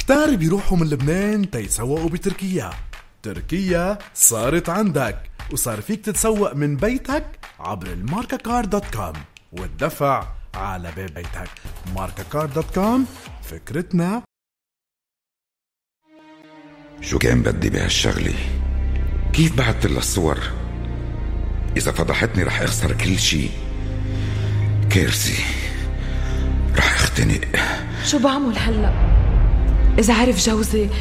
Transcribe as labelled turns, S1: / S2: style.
S1: كتار بيروحوا من لبنان تيسوقوا بتركيا. تركيا صارت عندك، وصار فيك تتسوق من بيتك عبر الماركاكار.com والدفع على باب بيتك. markakar.com، فكرتنا.
S2: شو كان بدي بهالشغلة؟ كيف بعثت لها الصور؟ إذا فضحتني رح أخسر كل شي. كارثة، رح أختنق.
S3: شو بعمل هلأ؟ إذا عرف جوزي